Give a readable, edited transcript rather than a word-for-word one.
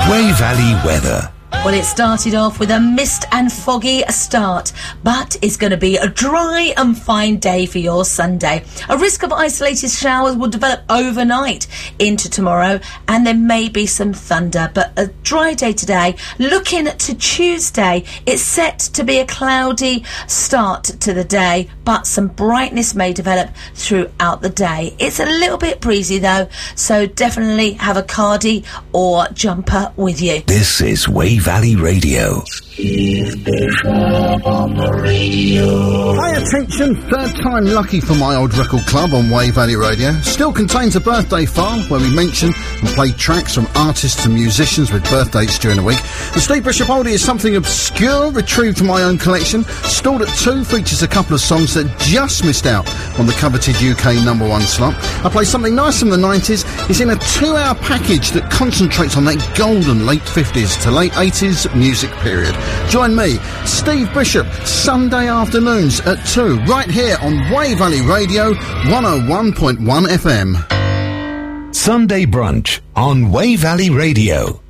Wey Valley weather. Well, it started off with a mist and foggy start, but it's going to be a dry and fine day for your Sunday. A risk of isolated showers will develop overnight into tomorrow, and there may be some thunder, but a dry day today. Looking to Tuesday, it's set to be a cloudy start to the day, but some brightness may develop throughout the day. It's a little bit breezy though, so definitely have a cardi or jumper with you. This is Wey Valley Radio. Steve Bishop on the radio. Pay attention, third time lucky for my old record club on Wey Valley Radio. Still contains a birthday file where we mention and play tracks from artists and musicians with birthdays during the week. The Steve Bishop oldie is something obscure, retrieved from my own collection. Stalled at 2, features a couple of songs that just missed out on the coveted UK #1 slot. I play something nice from the 90s. It's in a 2-hour package that concentrates on that golden late 50s to late 80s music period. Join me, Steve Bishop, Sunday afternoons at 2, right here on Wey Valley Radio 101.1 FM. Sunday brunch on Wey Valley Radio.